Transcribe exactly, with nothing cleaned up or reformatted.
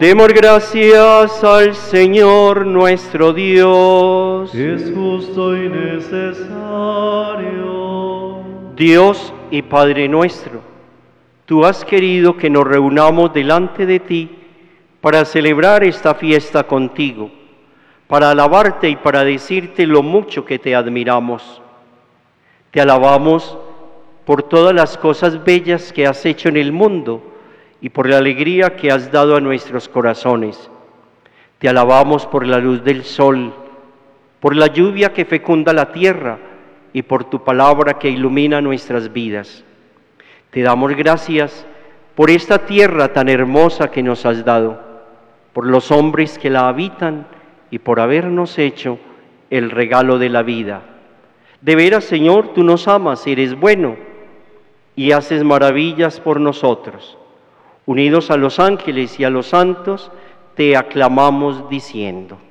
Demos gracias al Señor nuestro Dios. Es justo y necesario. Dios y Padre nuestro, tú has querido que nos reunamos delante de ti para celebrar esta fiesta contigo, para alabarte y para decirte lo mucho que te admiramos. Te alabamos por todas las cosas bellas que has hecho en el mundo y por la alegría que has dado a nuestros corazones. Te alabamos por la luz del sol, por la lluvia que fecunda la tierra y por tu palabra que ilumina nuestras vidas. Te damos gracias por esta tierra tan hermosa que nos has dado, por los hombres que la habitan y por habernos hecho el regalo de la vida. De veras, Señor, tú nos amas, eres bueno y haces maravillas por nosotros. Unidos a los ángeles y a los santos, te aclamamos diciendo: